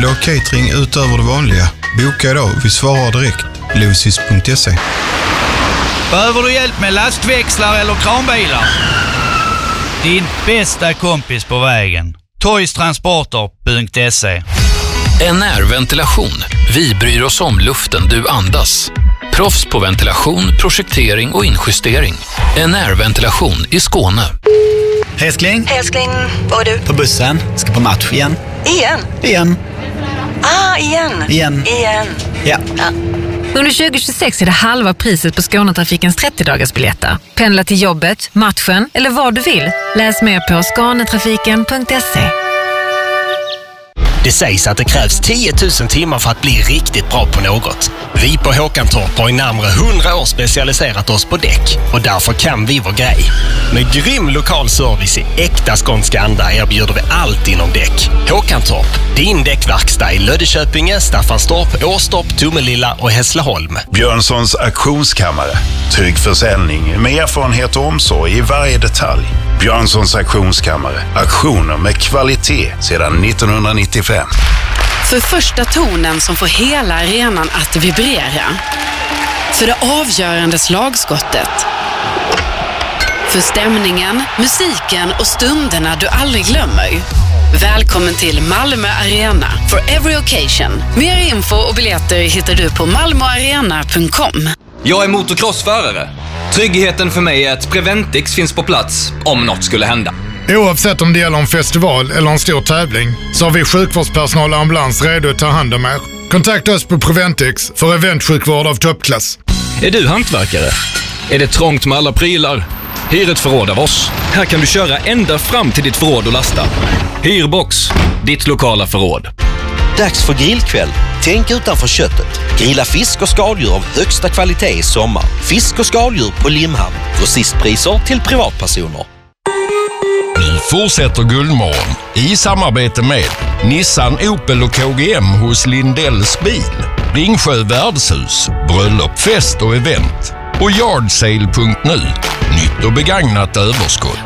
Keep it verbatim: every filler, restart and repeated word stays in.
ha catering utöver det vanliga. Boka idag, vi svarar direkt. Losis punkt se. Behöver du hjälp med lastväxlar eller kranbilar? Din bästa kompis på vägen. Toystransporter punkt se. N R Ventilation. Vi bryr oss om luften du andas. Proffs på ventilation, projektering och injustering. N R Ventilation i Skåne. Älskling. Älskling, vad är du? På bussen. Ska på match igen. Igen? Igen. Ah, igen. Igen. Igen. Ja. ja. Under tjugo tjugosex är det halva priset på Skånetrafikens trettio-dagarsbiljetter. Pendla till jobbet, matchen eller vad du vill. Läs mer på skånetrafiken punkt se. Det sägs att det krävs tio tusen timmar för att bli riktigt bra på något. Vi på Håkantorp har i närmare hundra år specialiserat oss på däck och därför kan vi vår grej. Med grym lokal service i äkta skånska anda erbjuder vi allt inom däck. Håkantorp, din däckverkstad i Löddeköpinge, Staffanstorp, Åstorp, Tomelilla och Hässleholm. Björnssons auktionskammare. Trygg försäljning med erfarenhet och omsorg i varje detalj. Björnssons auktionskammare. Auktioner med kvalitet sedan nittonhundranittiofem. För första tonen som får hela arenan att vibrera. För det avgörande slagskottet. För stämningen, musiken och stunderna du aldrig glömmer. Välkommen till Malmö Arena for every occasion. Mer info och biljetter hittar du på malmo arena punkt com. Jag är motocrossförare. Tryggheten för mig är att Preventix finns på plats om något skulle hända. Oavsett om det gäller en festival eller en stor tävling så har vi sjukvårdspersonal och ambulans redo att ta hand om er. Kontakta oss på Preventix för eventsjukvård av toppklass. Är du hantverkare? Är det trångt med alla prylar? Hyr ett förråd av oss. Här kan du köra ända fram till ditt förråd och lasta. Hyrbox, ditt lokala förråd. Dags för grillkväll. Tänk utanför köttet. Grilla fisk och skaldjur av högsta kvalitet i sommar. Fisk och skaldjur på Limhamn. Grossistpriser till privatpersoner. Nu fortsätter Guldmorgon i samarbete med Nissan, Opel och K G M hos Lindells bil, Ringsjö värdshus, bröllop, fest och event och yardsale punkt nu. Nytt och begagnat överskott.